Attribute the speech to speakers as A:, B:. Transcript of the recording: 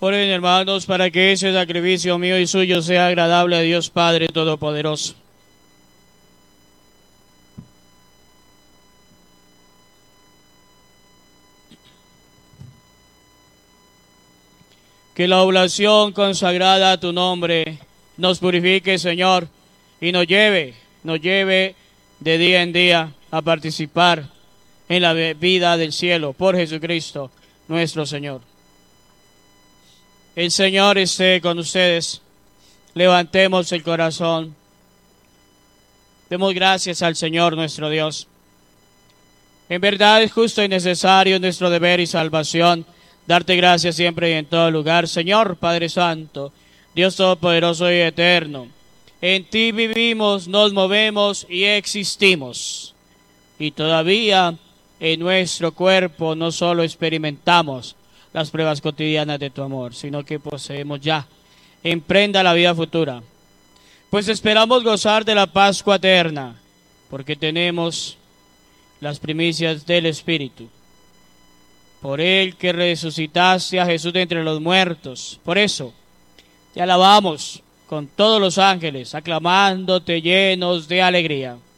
A: Oren, hermanos, para que ese sacrificio mío y suyo sea agradable a Dios Padre Todopoderoso. Que la oblación consagrada a tu nombre nos purifique, Señor, y nos lleve de día en día a participar en la vida del cielo por Jesucristo nuestro Señor. El Señor esté con ustedes. Levantemos el corazón. Demos gracias al Señor nuestro Dios. En verdad es justo y necesario nuestro deber y salvación darte gracias siempre y en todo lugar, Señor Padre Santo, Dios Todopoderoso y Eterno. En ti vivimos, nos movemos y existimos. Y todavía en nuestro cuerpo no solo experimentamos las pruebas cotidianas de tu amor, sino que poseemos ya en prenda la vida futura. Pues esperamos gozar de la Pascua eterna, porque tenemos las primicias del Espíritu. Por él que resucitaste a Jesús de entre los muertos. Por eso te alabamos con todos los ángeles, aclamándote llenos de alegría.